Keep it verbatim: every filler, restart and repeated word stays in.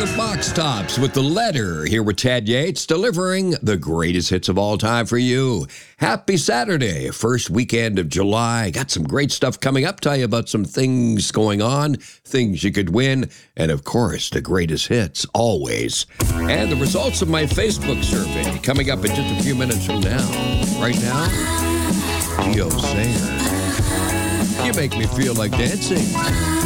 with Box Tops with the letter. Here with Tad Yates, delivering the greatest hits of all time for you. Happy Saturday, first weekend of July. Got some great stuff coming up. Tell you about some things going on, things you could win, and of course, the greatest hits always. And the results of my Facebook survey coming up in just a few minutes from now. Right now, Gio Sayer. You make me feel like dancing.